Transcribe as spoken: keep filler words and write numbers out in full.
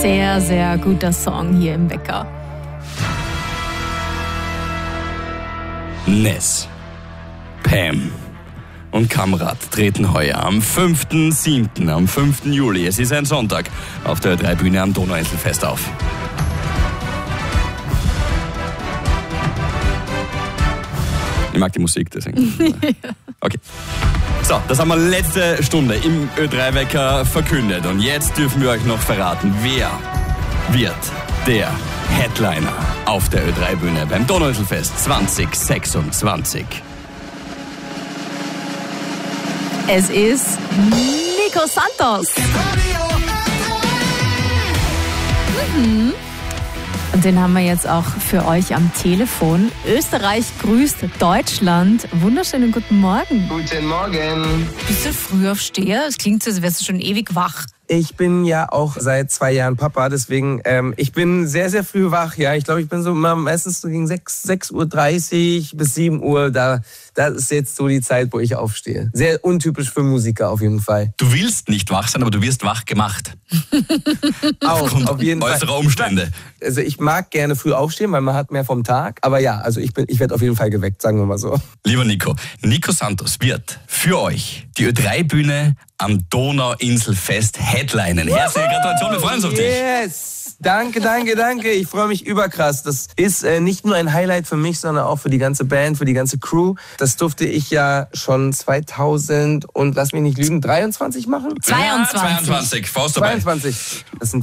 Sehr, sehr guter Song hier im Wecker. Ness, Pam und Kamrat treten heuer am fünften siebten, am fünften Juli, es ist ein Sonntag, auf der Ö drei Bühne am Donauinselfest auf. Ich mag die Musik, deswegen. Okay. So, das haben wir letzte Stunde im Ö drei Wecker verkündet. Und jetzt dürfen wir euch noch verraten, wer wird der Headliner auf der Ö drei Bühne beim Donauinselfest zwanzig sechsundzwanzig. Es ist Nico Santos. Mhm. Und den haben wir jetzt auch für euch am Telefon. Österreich grüßt Deutschland. Wunderschönen guten Morgen. Guten Morgen. Bist du Frühaufsteher? Es klingt so, als wärst du schon ewig wach. Ich bin ja auch seit zwei Jahren Papa, deswegen, ähm, ich bin sehr, sehr früh wach. Ja, ich glaube, ich bin so immer meistens so gegen sechs Uhr dreißig bis sieben Uhr. Da, da ist jetzt so die Zeit, wo ich aufstehe. Sehr untypisch für Musiker auf jeden Fall. Du willst nicht wach sein, aber du wirst wach gemacht. Auch, auf jeden Fall. Äußere Umstände. Also ich mag gerne früh aufstehen, weil man hat mehr vom Tag. Aber ja, also ich bin, ich werde auf jeden Fall geweckt, sagen wir mal so. Lieber Nico, Nico Santos wird für euch die Ö drei Bühne am Donauinselfest headlinen. Herzliche Gratulation, wir freuen uns auf dich. Yes! Danke, danke, danke. Ich freue mich überkrass. Das ist äh, nicht nur ein Highlight für mich, sondern auch für die ganze Band, für die ganze Crew. Das durfte ich ja schon zweitausend und lass mich nicht lügen, dreiundzwanzig machen? zweiundzwanzig. Ja, zweiundzwanzig. Faust dabei. zweiundzwanzig. Das sind